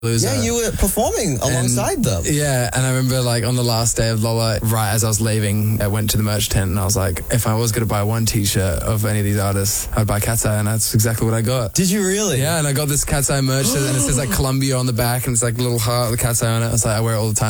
Loser. Yeah, you were performing alongside them. Yeah, and I remember like on the last day of Lolla, right as I was leaving, I went to the merch tent and I was like, if I was going to buy one t-shirt of any of these artists, I'd buy Cat's Eye, and that's exactly what I got. Did you really? Yeah, and I got this Cat's Eye merch and it says like Columbia on the back and it's like a little heart with Cat's Eye on it. I was like, I wear it all the time.